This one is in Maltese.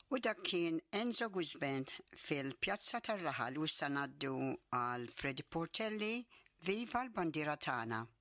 U dak kien Enzo Guzman fil-Pjazza tar-Raħal u issa ngħaddu għal Freddy Portelli Viva l-Bandiera tagħna.